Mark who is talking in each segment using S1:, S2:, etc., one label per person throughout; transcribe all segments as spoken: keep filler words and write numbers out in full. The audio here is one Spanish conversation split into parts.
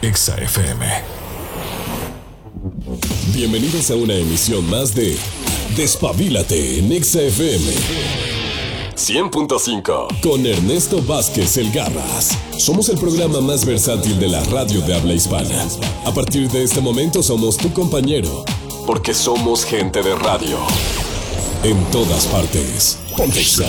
S1: Exa F M. Bienvenidos a una emisión más de Despabilate en Exa F M cien punto cinco con Ernesto Vázquez El Garras. Somos el programa más versátil de la radio de habla hispana. A partir de este momento somos tu compañero, porque somos gente de radio. En todas partes. Ponte Exa.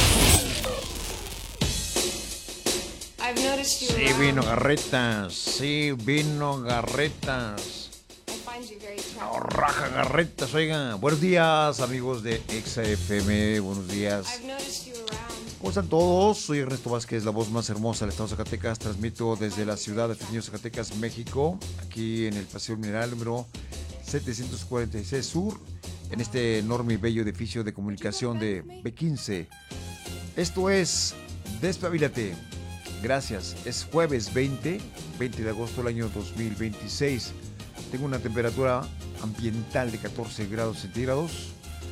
S2: Sí, vino Garretas. Sí, vino Garretas. No, raja Garretas, oigan. Buenos días, amigos de Exa F M. Buenos días. ¿Cómo están todos? Soy Ernesto Vázquez, la voz más hermosa del estado de Zacatecas. Transmito desde la ciudad de Fresnillo, Zacatecas, México. Aquí en el Paseo Mineral número setecientos cuarenta y seis Sur. En este enorme y bello edificio de comunicación de B quince. Esto es Despabilate. Gracias. Es jueves veinte, veinte de agosto del año dos mil veintiséis. Tengo una temperatura ambiental de catorce grados centígrados.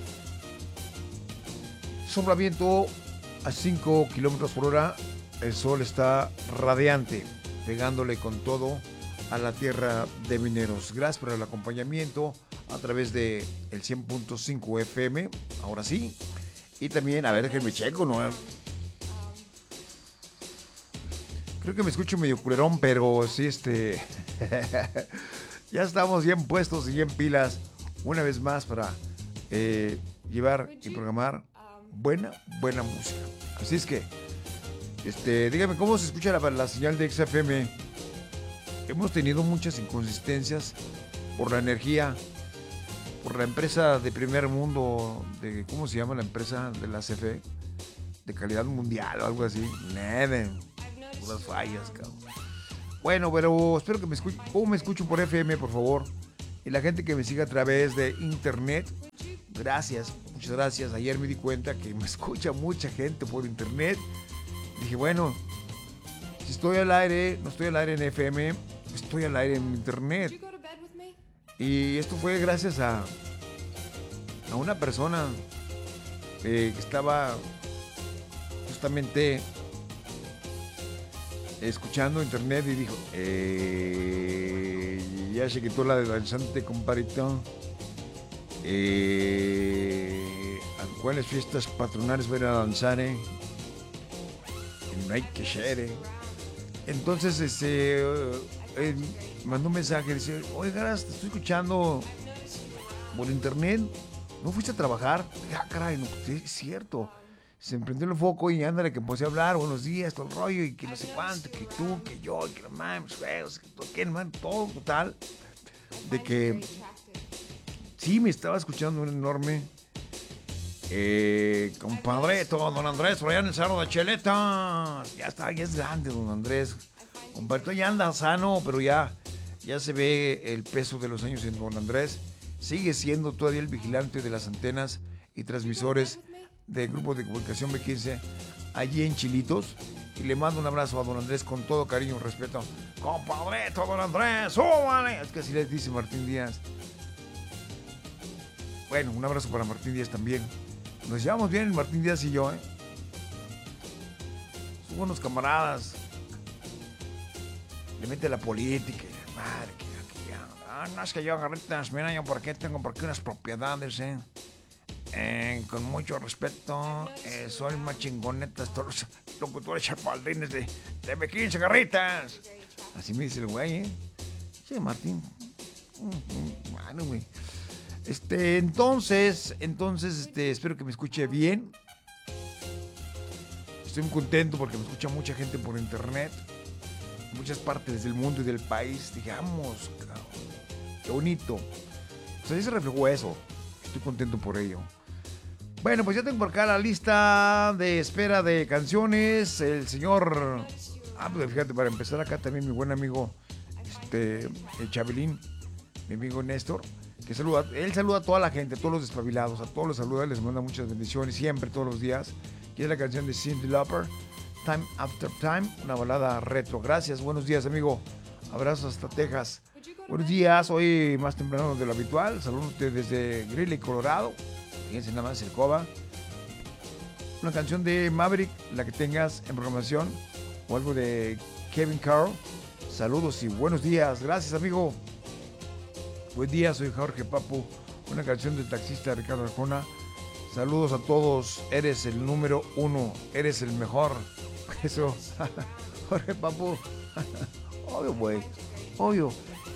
S2: Sopla viento a cinco kilómetros por hora. El sol está radiante, pegándole con todo a la tierra de mineros. Gracias por el acompañamiento a través de el cien punto cinco F M. Ahora sí. Y también, a ver, déjenme checo, ¿no? Creo que me escucho medio culerón, pero sí, este... ya estamos bien puestos y bien pilas una vez más para eh, llevar y programar buena, buena música. Así es que, este, dígame, ¿cómo se escucha la, la señal de Exa F M? Hemos tenido muchas inconsistencias por la energía, por la empresa de primer mundo, de, ¿cómo se llama la empresa de la C F E? De calidad mundial o algo así. Nada. Las fallas, cabrón. Bueno, pero espero que me escuchen. ¿Cómo me escucho por F M, por favor? Y la gente que me siga a través de internet, gracias, muchas gracias. Ayer me di cuenta que me escucha mucha gente por internet. Dije, bueno, si estoy al aire, no estoy al aire en F M, estoy al aire en internet. Y esto fue gracias a, a una persona eh, que estaba justamente escuchando internet y dijo, eh, ya se quitó la de danzante, compadrito. Eh, ¿A cuáles fiestas patronales voy a ir a danzar, eh? No hay que ser, eh. Entonces, este, eh, mandó un mensaje, dice, oiga, te estoy escuchando por internet, ¿no fuiste a trabajar? Ah, caray, no, es cierto. Se me prendió el foco y ándale que empecé a hablar, buenos días, todo el rollo, y que no sé cuánto, que tú, que yo, y que no mames, juegos, que todo, que man, todo total, de que sí me estaba escuchando un enorme eh, compadre, todo, don Andrés, por allá en el Cerro de Cheletas, ya está, ya es grande, don Andrés, compadre, ya anda sano, pero ya, ya se ve el peso de los años en don Andrés, sigue siendo todavía el vigilante de las antenas y transmisores del grupo de comunicación B quince allí en Chilitos, y le mando un abrazo a don Andrés con todo cariño y respeto. Compadre, don Andrés, súbale. Es que así les dice Martín Díaz. Bueno, un abrazo para Martín Díaz también. Nos llevamos bien Martín Díaz y yo, ¿eh? Son buenos camaradas. Le mete la política y la madre que aquí ya. Ah, no, es que yo, Garritas, mira yo por qué tengo por qué unas propiedades, ¿eh? Eh, con mucho respeto, eh, soy más chingonetas todos los locutores chapaldrines de, de B quince, Garritas. Así me dice el güey, ¿eh? Sí, Martín. Bueno, güey. Este, entonces, entonces, este, espero que me escuche bien. Estoy muy contento porque me escucha mucha gente por internet. En muchas partes del mundo y del país, digamos, cabrón. Qué bonito. O sea, ahí se reflejó eso. Estoy contento por ello. Bueno, pues ya tengo por acá la lista de espera de canciones. El señor... Ah, pues fíjate, para empezar acá también mi buen amigo, este, el Chabelín, mi amigo Néstor, que saluda, él saluda a toda la gente, a todos los despabilados, a todos los saluda, les manda muchas bendiciones, siempre, todos los días. Y es la canción de Cyndi Lauper, Time After Time, una balada retro. Gracias, buenos días, amigo. Abrazos hasta Texas. Buenos días, hoy más temprano de lo habitual. Saludos desde Greeley, Colorado. Fíjense nada más el coba. Una canción de Maverick, la que tengas en programación, o algo de Kevin Carroll, Saludos y buenos días. Gracias, amigo. Buen día, soy Jorge Papu. Una canción del taxista Ricardo Arjona. Saludos a todos. Eres el número uno. Eres el mejor. Eso. Jorge Papu. Obvio, güey. Obvio.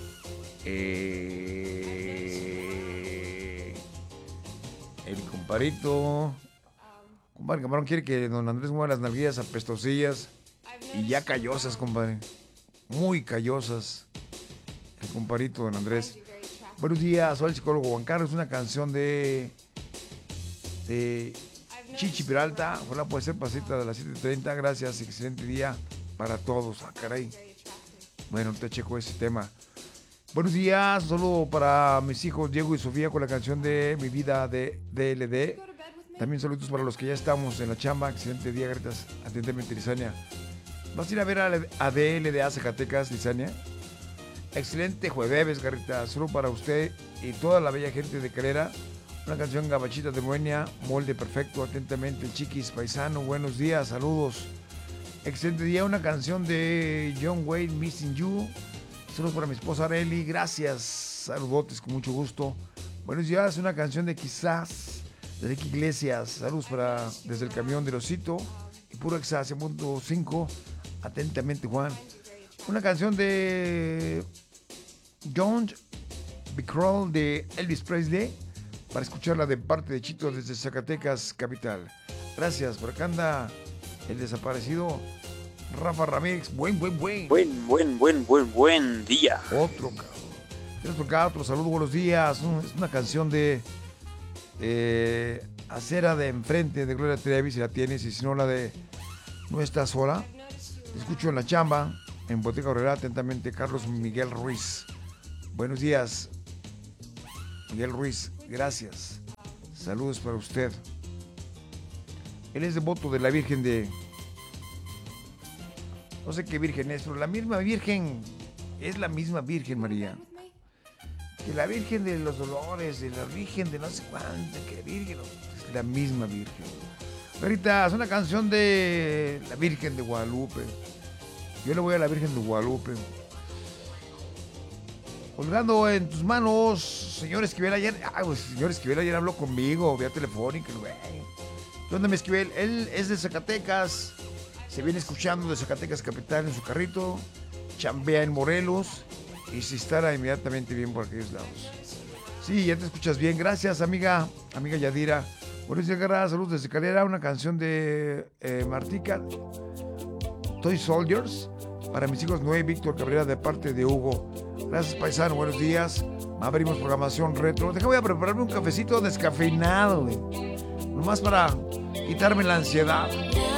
S2: Eh... El comparito. Compadre Camarón quiere que don Andrés mueva las nalguillas apestosillas y ya callosas, compadre. Muy callosas. El comparito, don Andrés. Buenos días, soy el psicólogo Juan Carlos. Una canción de, de Chichi Peralta. Ojalá puede ser pasita de las siete treinta. Gracias, excelente día para todos. Ah, caray. Bueno, te checo ese tema. Buenos días, un saludo para mis hijos Diego y Sofía con la canción de Mi Vida de D L D. También saludos para los que ya estamos en la chamba. Excelente día, gracias. Atentamente, Lizania. ¿Vas a ir a ver a D L D A Zacatecas, Lizania? Excelente jueves, Garrita. Solo para usted y toda la bella gente de Calera. Una canción gabachita de Moenia, molde perfecto. Atentamente, el Chiquis Paisano. Buenos días, saludos. Excelente día. Una canción de John Wayne, Missing You. Saludos para mi esposa Arely. Gracias. Saludotes, con mucho gusto. Buenos días. Una canción de Quizás, de Ricky Iglesias. Saludos para desde el camión del Osito. Y puro Exa cien punto cinco. Atentamente, Juan. Una canción de Don't Be Cruel de Elvis Presley, para escucharla de parte de Chito desde Zacatecas, capital. Gracias. Por acá anda el desaparecido Rafa Ramírez. Buen, buen, buen.
S3: Buen, buen, buen, buen, buen día.
S2: Otro, cabrón. Tienes por acá otro saludo, buenos días. Es una canción de eh, Acera de Enfrente de Gloria Trevi, si la tienes, y si no, la de No Estás Sola. Te escucho en la chamba, en Boteca Horrera. Atentamente, Carlos Miguel Ruiz. Buenos días, Miguel Ruiz. Gracias. Saludos para usted. Él es devoto de la Virgen de... No sé qué Virgen es, pero la misma Virgen es la misma Virgen María. Que la Virgen de los Dolores, de la Virgen de no sé cuánto, que Virgen es la misma Virgen. Ahorita es una canción de la Virgen de Guadalupe. Yo le voy a la Virgen de Guadalupe. Colgando en tus manos, señor Esquivel ayer. Ah, pues señor Esquivel ayer habló conmigo, vía telefónica, güey. ¿Dónde me Esquivel? Él es de Zacatecas. Se viene escuchando de Zacatecas capital en su carrito. Chambea en Morelos. Y se instala inmediatamente bien por aquellos lados. Sí, ya te escuchas bien. Gracias, amiga. Amiga Yadira. Buenos días, Garra. Saludos desde Calera. Una canción de eh, Martica. Toy Soldiers. Para mis hijos Noé y Víctor Cabrera de parte de Hugo. Gracias, paisano. Buenos días. Abrimos programación retro. Deja, voy a prepararme un cafecito descafeinado, güey. Nomás para quitarme la ansiedad.